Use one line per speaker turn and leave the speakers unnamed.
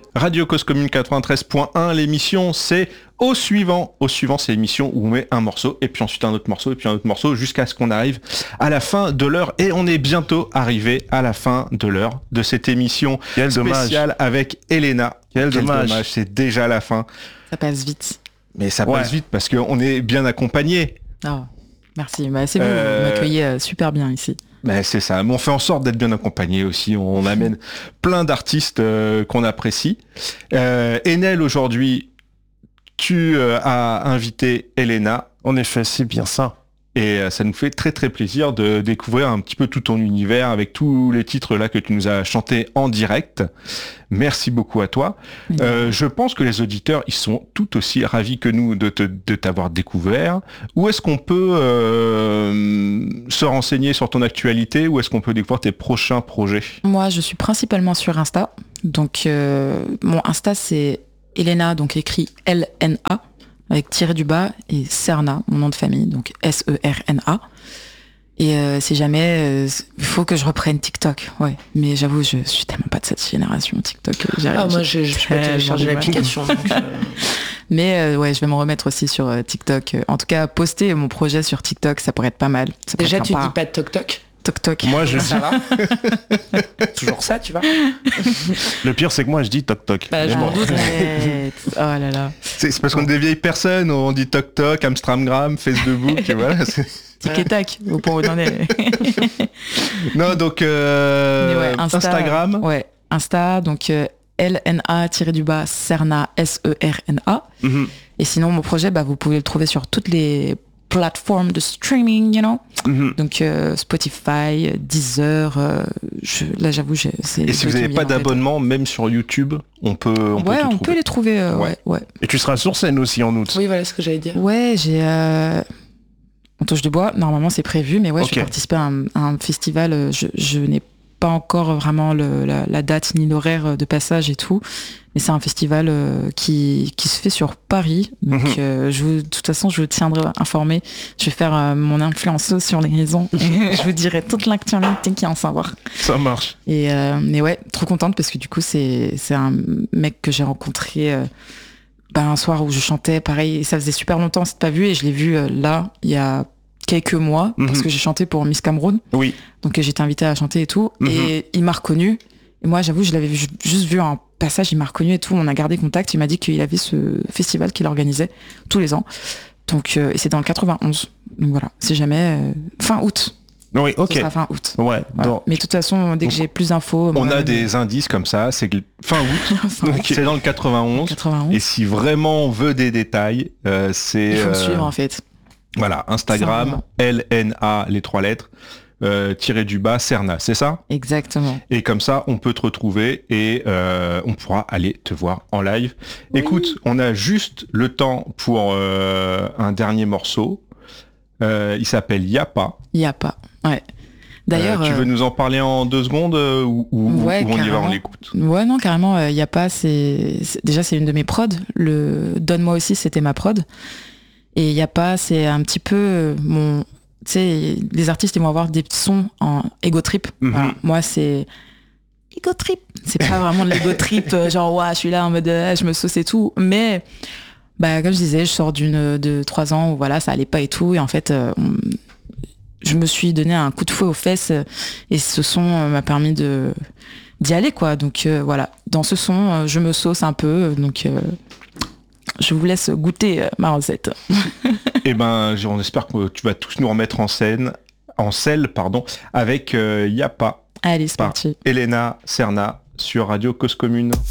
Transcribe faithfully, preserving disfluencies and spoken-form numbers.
Radio Cause Commune quatre-vingt-treize point un, l'émission c'est Au Suivant. Au Suivant, c'est l'émission où on met un morceau, et puis ensuite un autre morceau, et puis un autre morceau, jusqu'à ce qu'on arrive à la fin de l'heure. Et on est bientôt arrivé à la fin de l'heure de cette émission
Quel
spéciale
dommage.
avec Elena.
Quel,
Quel
dommage.
dommage, c'est déjà la fin.
Ça passe vite.
Mais ça
Ouais.
passe vite parce qu'on est bien accompagné.
Oh, merci. Bah, c'est vous,
Euh,
vous m'accueillez euh, super bien ici.
Ben c'est ça, mais on fait en sorte d'être bien accompagné aussi, on amène plein d'artistes euh, qu'on apprécie. Euh, Enel, aujourd'hui, tu euh, as invité Elena,
En effet, c'est bien ça.
et euh, ça nous fait très très plaisir de découvrir un petit peu tout ton univers avec tous les titres là que tu nous as chantés en direct. Merci beaucoup à toi. Euh, je pense que les auditeurs, ils sont tout aussi ravis que nous de, te, de t'avoir découvert. Où est-ce qu'on peut euh, se renseigner sur ton actualité? Où est-ce qu'on peut découvrir tes prochains projets?
Moi, je suis principalement sur Insta. Donc, euh, mon Insta, c'est Elena, donc écrit L N A, avec tiré du bas, et Serna, mon nom de famille, donc S E R N A. Et euh, si jamais, il euh, faut que je reprenne TikTok, ouais. Mais j'avoue, je suis tellement pas de cette génération TikTok. J'ai,
Ah, moi, je, je peux
très
télécharger
mal.
l'application. donc, euh,
Mais euh, ouais, je vais m'en remettre aussi sur euh, TikTok. En tout cas, poster mon projet sur TikTok, ça pourrait être pas mal. Ça pourrait
Déjà,
être
tu
sympa.
dis pas de toc-toc.
TokTok.
Moi, je
Ça va. Toujours ça, tu vois.
le pire, c'est que moi, je dis toc toc.
Bah, je
Mais
m'en
bon.
doute.
Arrête. Oh là là.
C'est, c'est parce qu'on est des vieilles personnes, on dit toc toc, Amstramgram, Facebook, et voilà. c'est-
Tic et tac, au point où on en est.
Non, donc euh,
Mais ouais, Insta,
Instagram.
Ouais, Insta, donc euh, L N A du bas Serna, S E R N A.
Mhm,
Et sinon, mon projet, bah, vous pouvez le trouver sur toutes les plateformes de streaming, you know.
mhm.
Donc euh, Spotify, Deezer. Euh, je, là, j'avoue, j'ai, c'est.
Et
les
si
deux
vous
qui
n'avez
me
pas
viennent en tête.
d'abonnement, même sur YouTube, on peut, on peut
Ouais,
tout
on
trouver.
peut les trouver. euh,
Ouais.
ouais, ouais.
Et tu seras sur scène aussi en août.
Oui, voilà ce que j'allais dire.
Ouais, j'ai. Euh... On touche du bois. Normalement, c'est prévu, mais ouais,
Ok.
je vais participer à un, à un festival. euh, Je, je n'ai pas encore vraiment le, la, la date ni l'horaire de passage et tout, mais c'est un festival euh, qui qui se fait sur Paris. Donc,
Mhm.
euh, je vous, de toute façon, je vous tiendrai informé. Je vais faire euh, mon influenceuse sur les réseaux. Je vous dirai toute l'actualité qui en savoir.
Ça marche.
Et euh, mais ouais, trop contente parce que du coup, c'est c'est un mec que j'ai rencontré. Euh, ben, un soir où je chantais, pareil, ça faisait super longtemps, c'est pas vu, et je l'ai vu euh, là, il y a quelques mois,
Mhm.
parce que j'ai chanté pour Miss Cameroun,
Oui.
donc euh, j'ai été invitée à chanter et tout,
Mhm.
et il m'a reconnu, et moi j'avoue, je l'avais vu- juste vu un passage, il m'a reconnu et tout, on a gardé contact, il m'a dit qu'il avait ce festival qu'il organisait tous les ans, donc euh, et c'est dans le quatre-vingt-onze, donc voilà, si jamais, euh, fin août,
Oui,
ce
ok.
sera fin août.
Ouais.
Voilà.
dans-
Mais de toute façon, dès que
Donc,
j'ai plus d'infos...
On
moi,
a
euh,
des indices comme ça, c'est que fin août,
fin août,
c'est dans le quatre-vingt-onze.
quatre-vingt-onze,
Et si vraiment on veut des détails, euh, c'est
il faut me
euh,
suivre en fait.
voilà, Instagram,
Serna.
L N A, les trois lettres, euh, tiré du bas, Serna, c'est ça?
Exactement.
Et comme ça, on peut te retrouver et euh, on pourra aller te voir en live. Écoute, on a juste le temps pour euh, un dernier morceau. Euh, il s'appelle Yapa.
Il n'y a pas. Ouais. D'ailleurs,
Euh, tu
euh,
veux nous en parler en deux secondes euh, ou, ou-
Ouais,
ou on y va,
carrément.
on l'écoute?
ouais, non, carrément, il n'y a pas. C'est c'est- déjà c'est une de mes prods. Le Donne-moi aussi, c'était ma prod. Et il y a pas, c'est un petit peu euh, mon. Tu sais, les artistes ils vont avoir des sons en ego trip.
Mhm.
Voilà. Moi, c'est ego trip. C'est pas vraiment de l'ego trip, euh, genre ouais, je suis là en mode euh, je me sauce et tout. Mais bah comme je disais, je sors d'une de trois ans où voilà, ça allait pas et tout. Et en fait. euh, on- je me suis donné un coup de fouet aux fesses euh, et ce son euh, m'a permis de d'y aller quoi. Donc euh, voilà, dans ce son, euh, je me sauce un peu. euh, Donc euh, je vous laisse goûter euh, ma recette.
Eh ben, j- on espère que tu vas tous nous remettre en scène, en selle, pardon, avec euh, Yapa
Allez, c'est
par
parti.
Elena Serna sur Radio Cause Commune.